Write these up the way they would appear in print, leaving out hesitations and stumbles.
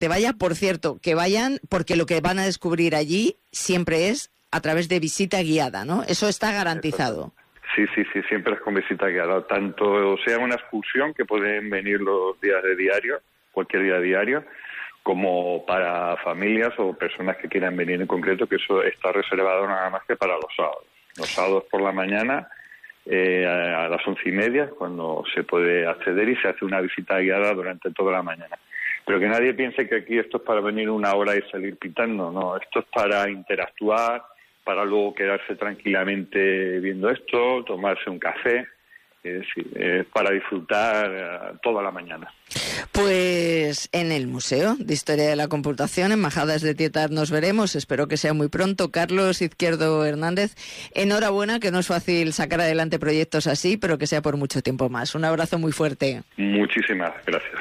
te vaya. Por cierto, que vayan, porque lo que van a descubrir allí siempre es a través de visita guiada, ¿no? Eso está garantizado. Sí, siempre es con visita guiada. Tanto sea una excursión, que pueden venir los días de diario, cualquier día diario, como para familias o personas que quieran venir en concreto, que eso está reservado nada más que para los sábados. Los sábados por la mañana, a las 11:30, cuando se puede acceder y se hace una visita guiada durante toda la mañana. Pero que nadie piense que aquí esto es para venir una hora y salir pitando, no, esto es para interactuar, para luego quedarse tranquilamente viendo esto, tomarse un café. Es decir, para disfrutar toda la mañana. Pues en el Museo de Historia de la Computación, en Majadas de Tietar, nos veremos. Espero que sea muy pronto. Carlos Izquierdo Hernández, enhorabuena, que no es fácil sacar adelante proyectos así, pero que sea por mucho tiempo más. Un abrazo muy fuerte. Muchísimas gracias.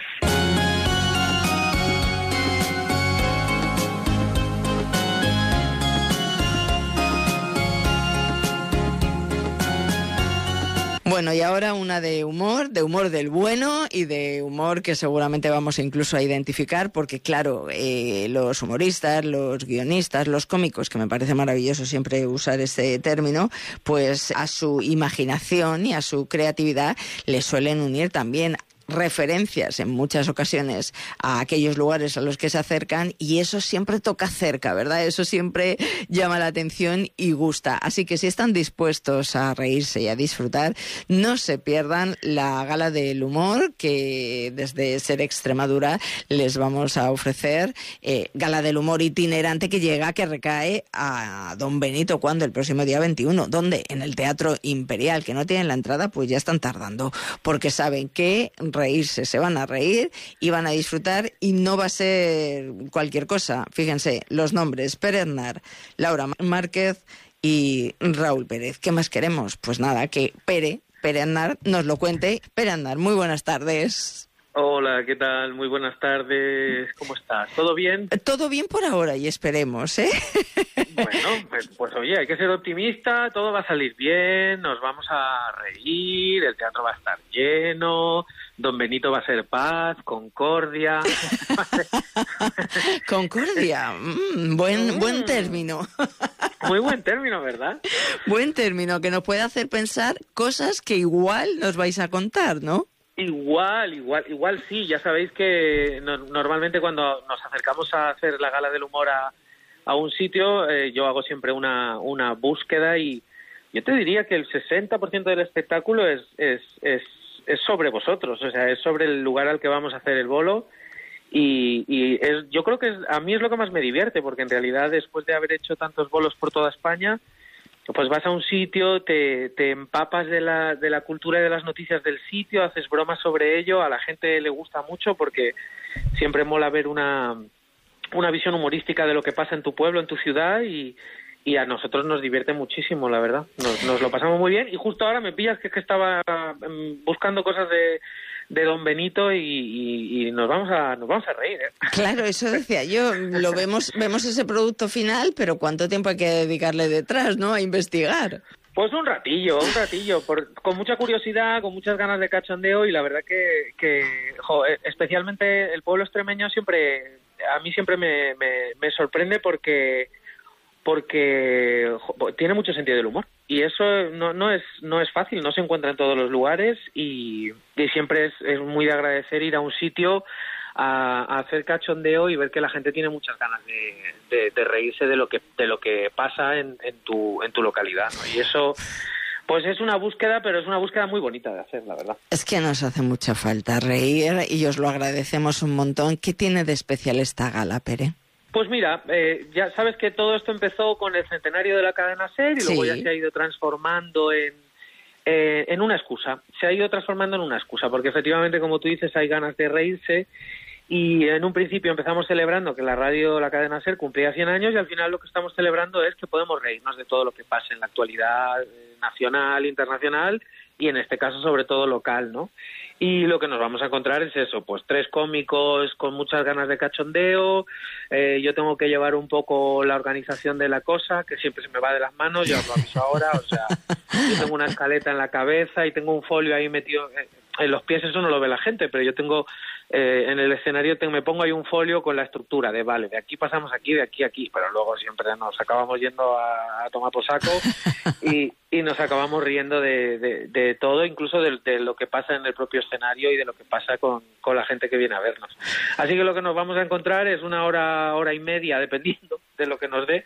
Bueno, y ahora una de humor del bueno y de humor que seguramente vamos incluso a identificar, porque claro, los humoristas, los guionistas, los cómicos, que me parece maravilloso siempre usar ese término, pues a su imaginación y a su creatividad le suelen unir también referencias en muchas ocasiones a aquellos lugares a los que se acercan, y eso siempre toca cerca, ¿verdad? Eso siempre llama la atención y gusta. Así que si están dispuestos a reírse y a disfrutar, no se pierdan la Gala del Humor que desde Ser Extremadura les vamos a ofrecer. Gala del Humor itinerante que recae a Don Benito. ¿Cuándo? El próximo día 21. ¿Dónde? En el Teatro Imperial. Que no tienen la entrada, pues ya están tardando, porque saben que reírse, se van a reír y van a disfrutar, y no va a ser cualquier cosa. Fíjense, los nombres: Pere Aznar, Laura Márquez y Raúl Pérez. ¿Qué más queremos? Pues nada, que Pere Aznar nos lo cuente. Pere Aznar, muy buenas tardes. Hola, ¿qué tal? Muy buenas tardes. ¿Cómo estás? ¿Todo bien? Todo bien por ahora, y esperemos, ¿eh? Bueno, pues oye, hay que ser optimista, todo va a salir bien, nos vamos a reír, el teatro va a estar lleno, Don Benito va a ser paz, concordia. Concordia, buen término. Muy buen término, ¿verdad? Buen término, que nos puede hacer pensar cosas que igual nos vais a contar, ¿no? Igual sí, ya sabéis que normalmente cuando nos acercamos a hacer la Gala del Humor a un sitio, yo hago siempre una búsqueda, y yo te diría que el 60% del espectáculo es sobre vosotros, o sea, es sobre el lugar al que vamos a hacer el bolo, y yo creo que a mí es lo que más me divierte, porque en realidad después de haber hecho tantos bolos por toda España, pues vas a un sitio, te empapas de la cultura y de las noticias del sitio, haces bromas sobre ello, a la gente le gusta mucho porque siempre mola ver una visión humorística de lo que pasa en tu pueblo, en tu ciudad, y a nosotros nos divierte muchísimo, la verdad. Nos lo pasamos muy bien, y justo ahora me pillas que estaba buscando cosas de Don Benito y nos vamos a reír, ¿eh? Claro, eso decía yo, vemos ese producto final, pero ¿cuánto tiempo hay que dedicarle detrás, no? A investigar. Pues un ratillo, con mucha curiosidad, con muchas ganas de cachondeo, y la verdad que especialmente el pueblo extremeño a mí siempre me sorprende porque tiene mucho sentido del humor, y eso no es fácil, no se encuentra en todos los lugares, y siempre es muy de agradecer ir a un sitio a hacer cachondeo y ver que la gente tiene muchas ganas de reírse de lo que pasa en tu localidad, ¿no? Y eso pues es una búsqueda, pero es una búsqueda muy bonita de hacer, la verdad. Es que nos hace mucha falta reír, y os lo agradecemos un montón. ¿Qué tiene de especial esta gala, Pere? Pues mira, ya sabes que todo esto empezó con el centenario de la cadena SER, y luego ya se ha ido transformando en una excusa. Se ha ido transformando en una excusa, porque efectivamente, como tú dices, hay ganas de reírse, y en un principio empezamos celebrando que la cadena SER cumplía 100 años, y al final lo que estamos celebrando es que podemos reírnos de todo lo que pasa en la actualidad nacional, internacional, y en este caso sobre todo local, ¿no? Y lo que nos vamos a encontrar es eso, pues 3 cómicos con muchas ganas de cachondeo. Yo tengo que llevar un poco la organización de la cosa, que siempre se me va de las manos, ya os lo aviso ahora, o sea, yo tengo una escaleta en la cabeza y tengo un folio ahí metido. en los pies eso no lo ve la gente, pero yo tengo en el escenario me pongo ahí un folio con la estructura de vale, de aquí pasamos aquí, de aquí a aquí, pero luego siempre nos acabamos yendo a tomar por saco y nos acabamos riendo de todo, incluso de lo que pasa en el propio escenario y de lo que pasa con la gente que viene a vernos. Así que lo que nos vamos a encontrar es una hora y media, dependiendo de lo que nos dé,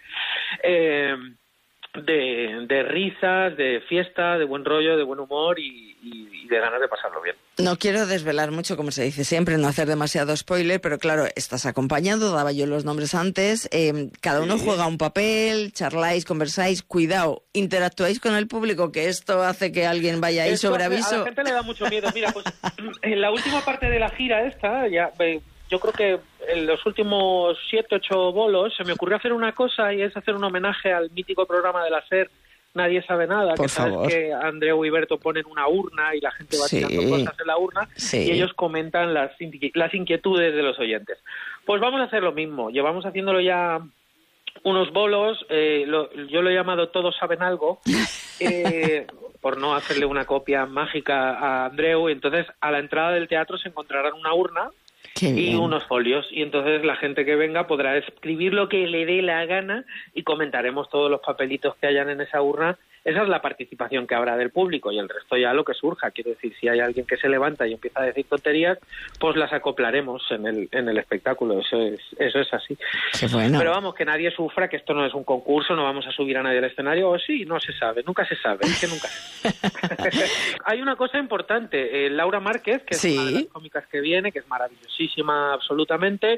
de risas, de fiesta, de buen rollo, de buen humor y de ganas de pasarlo bien. No quiero desvelar mucho, como se dice siempre, no hacer demasiado spoiler, pero claro, estás acompañado, daba yo los nombres antes, cada uno juega un papel, charláis, conversáis, cuidado, interactuáis con el público, que esto hace que alguien vaya ahí sobre aviso. A la gente le da mucho miedo. Mira, pues en la última parte de la gira esta, yo creo que en los últimos 7, 8 bolos se me ocurrió hacer una cosa y es hacer un homenaje al mítico programa de la SER, Nadie sabe nada, por que sabes favor. que Andreu y Berto ponen una urna y la gente va tirando cosas en la urna y ellos comentan las inquietudes de los oyentes. Pues vamos a hacer lo mismo, llevamos haciéndolo ya unos bolos, yo lo he llamado Todos saben algo, por no hacerle una copia mágica a Andreu, y entonces a la entrada del teatro se encontrarán una urna y unos folios, y entonces la gente que venga podrá escribir lo que le dé la gana y comentaremos todos los papelitos que hayan en esa urna. Esa es la participación que habrá del público y el resto ya lo que surja. Quiero decir, si hay alguien que se levanta y empieza a decir tonterías, pues las acoplaremos en el espectáculo. Eso es así. Qué bueno. Pero vamos, que nadie sufra, que esto no es un concurso, no vamos a subir a nadie al escenario. O sí, no se sabe, nunca se sabe, es que nunca se sabe. Hay una cosa importante, Laura Márquez, que es una de las cómicas que viene, que es maravillosísima absolutamente.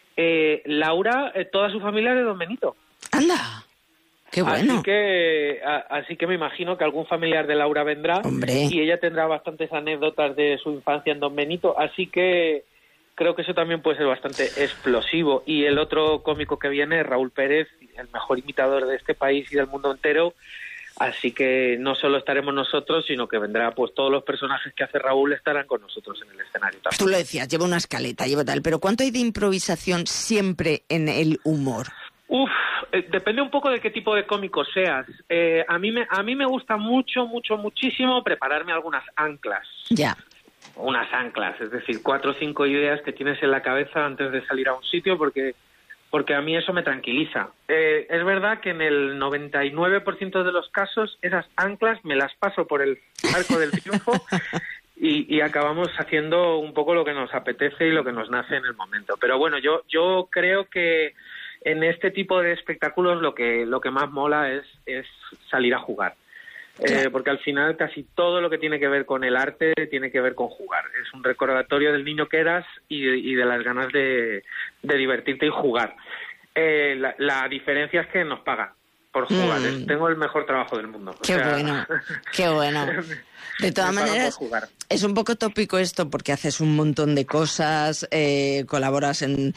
Laura, toda su familia es de Don Benito. ¡Anda! ¡Qué bueno! Así que me imagino que algún familiar de Laura vendrá. ¡Hombre! Y ella tendrá bastantes anécdotas de su infancia en Don Benito, así que creo que eso también puede ser bastante explosivo. Y el otro cómico que viene es Raúl Pérez, el mejor imitador de este país y del mundo entero, así que no solo estaremos nosotros, sino que vendrá, pues todos los personajes que hace Raúl estarán con nosotros en el escenario también. Tú lo decías, lleva una escaleta, lleva tal, pero ¿cuánto hay de improvisación siempre en el humor? Depende un poco de qué tipo de cómico seas. A mí me gusta muchísimo prepararme algunas anclas. Ya. Unas anclas, es decir, 4 o 5 ideas que tienes en la cabeza antes de salir a un sitio, porque a mí eso me tranquiliza. Es verdad que en el 99% de los casos esas anclas me las paso por el arco del triunfo y acabamos haciendo un poco lo que nos apetece y lo que nos nace en el momento. Pero bueno, yo creo que en este tipo de espectáculos lo que más mola es salir a jugar. Porque al final casi todo lo que tiene que ver con el arte tiene que ver con jugar. Es un recordatorio del niño que eras y de las ganas de divertirte y jugar. La diferencia es que nos pagan por jugar. Tengo el mejor trabajo del mundo. Qué bueno, qué bueno. De todas maneras, es un poco tópico esto porque haces un montón de cosas, colaboras en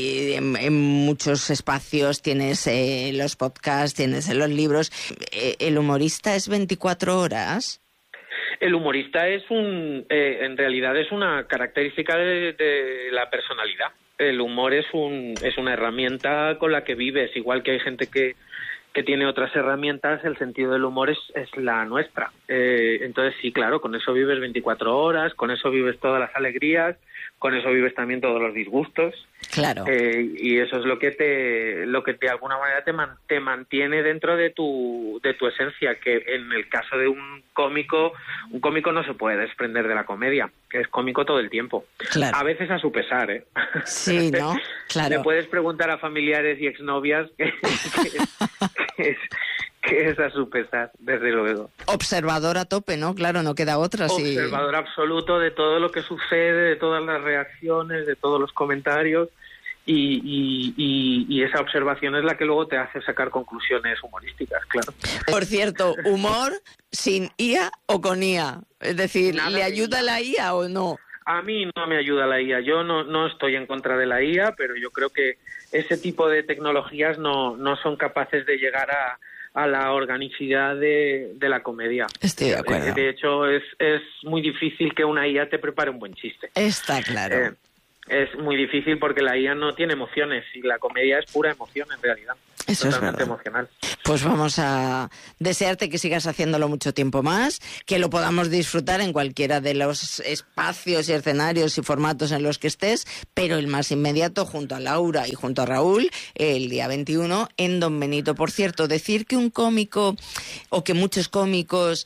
muchos espacios, tienes los podcasts, tienes los libros. ¿El humorista es 24 horas? El humorista es en realidad es una característica de la personalidad. El humor es una herramienta con la que vives, igual que hay gente que tiene otras herramientas, el sentido del humor es la nuestra. Entonces sí, claro, con eso vives 24 horas, con eso vives todas las alegrías, con eso vives también todos los disgustos. Claro. Y eso es lo que de alguna manera te mantiene dentro de tu esencia, que en el caso de un cómico no se puede desprender de la comedia, que es cómico todo el tiempo. Claro. A veces a su pesar, ¿eh? Sí, ¿no? Claro. Le puedes preguntar a familiares y exnovias que es a su pesar, desde luego. Observador a tope, ¿no? Claro, no queda otra. Observador absoluto de todo lo que sucede, de todas las reacciones, de todos los comentarios, y esa observación es la que luego te hace sacar conclusiones humorísticas, claro. Por cierto, humor sin IA o con IA, es decir, ¿le ayuda la IA o no? A mí no me ayuda la IA, yo no estoy en contra de la IA, pero yo creo que ese tipo de tecnologías no son capaces de llegar a la organicidad de la comedia. Estoy de acuerdo. De hecho, es muy difícil que una IA te prepare un buen chiste. Está claro. Es muy difícil porque la IA no tiene emociones y la comedia es pura emoción en realidad. Eso totalmente es verdad. Emocional. Pues vamos a desearte que sigas haciéndolo mucho tiempo más, que lo podamos disfrutar en cualquiera de los espacios y escenarios y formatos en los que estés, pero el más inmediato junto a Laura y junto a Raúl el día 21 en Don Benito. Por cierto, decir que un cómico o que muchos cómicos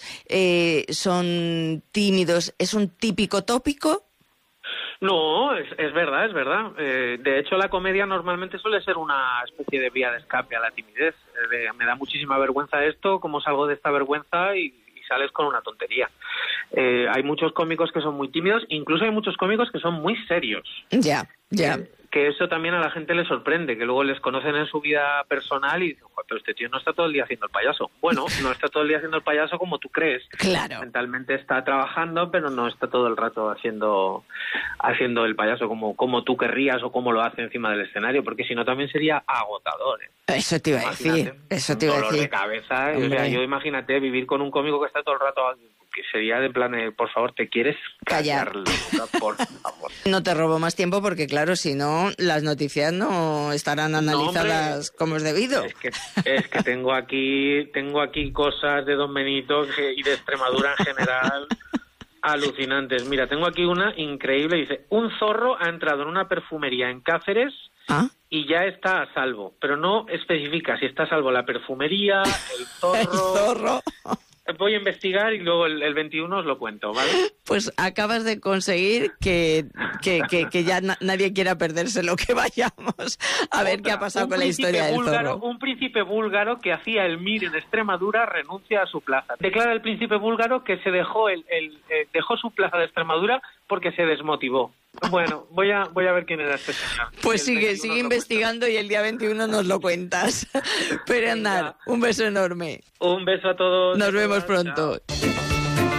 son tímidos es un típico tópico. No, es verdad, es verdad. De hecho, la comedia normalmente suele ser una especie de vía de escape a la timidez. Me da muchísima vergüenza esto, cómo salgo de esta vergüenza y sales con una tontería. Hay muchos cómicos que son muy tímidos, incluso hay muchos cómicos que son muy serios. Ya. Que eso también a la gente le sorprende, que luego les conocen en su vida personal y dicen, pero este tío no está todo el día haciendo el payaso. Bueno, no está todo el día haciendo el payaso como tú crees. Claro. Mentalmente está trabajando, pero no está todo el rato haciendo el payaso como tú querrías o como lo hace encima del escenario, porque si no también sería agotador. Eso te iba a decir. Dolor de cabeza. O sea, yo imagínate vivir con un cómico que está todo el rato, que sería de plan, por favor, ¿te quieres callar? Por favor. No te robo más tiempo porque, claro, si no, las noticias no estarán analizadas como es debido. Es que tengo aquí cosas de Don Benito y de Extremadura en general alucinantes. Mira, tengo aquí una increíble. Dice, un zorro ha entrado en una perfumería en Cáceres y ya está a salvo. Pero no especifica si está a salvo la perfumería, el zorro... El zorro... Voy a investigar y luego el 21 os lo cuento, ¿vale? Pues acabas de conseguir que ya nadie quiera perderse lo que vayamos a ver qué ha pasado con la historia del zorro. Un príncipe búlgaro que hacía el MIR en Extremadura renuncia a su plaza. Declara el príncipe búlgaro que se dejó dejó su plaza de Extremadura porque se desmotivó. Bueno, voy a ver quién era este señor. Pues sigue investigando y el día 21 nos lo cuentas. Pero andar, un beso enorme. Un beso a todos. Nos vemos pronto. Chao.